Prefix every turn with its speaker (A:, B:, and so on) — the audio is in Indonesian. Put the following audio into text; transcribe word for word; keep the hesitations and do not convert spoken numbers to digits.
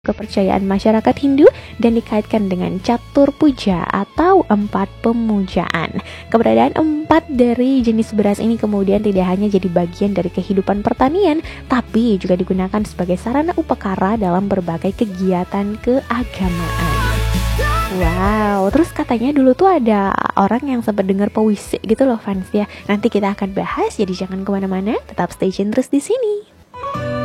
A: kepercayaan masyarakat Hindu dan dikaitkan dengan catur puja atau empat pemujaan. Keberadaan empat dari jenis beras ini kemudian tidak hanya jadi bagian dari kehidupan pertanian, tapi juga digunakan sebagai sarana upakara dalam berbagai kegiatan keagamaan. Wow, terus katanya dulu tuh ada orang yang sempat dengar puisi gitu loh fans ya. Nanti kita akan bahas, jadi jangan kemana-mana, tetap stay tune terus di sini.